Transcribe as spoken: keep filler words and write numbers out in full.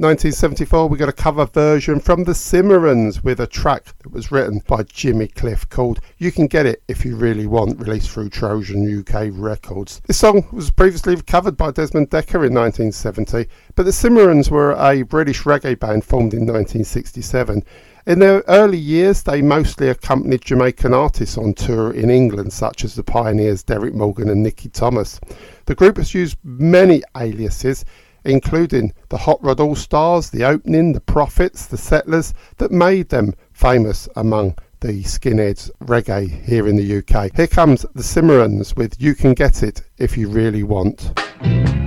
nineteen seventy-four, we got a cover version from the Cimarrons with a track that was written by Jimmy Cliff called You Can Get It If You Really Want, released through Trojan U K Records. This song was previously covered by Desmond Dekker in nineteen seventy, but the Cimarrons were a British reggae band formed in nineteen sixty-seven. In their early years, they mostly accompanied Jamaican artists on tour in England, such as the pioneers Derek Morgan and Nicky Thomas. The group has used many aliases, including the Hot Rod All-Stars, the Opening, the Prophets, the Settlers, that made them famous among the skinheads reggae here in the U K. Here comes the Cimarrons with You Can Get It If You Really Want.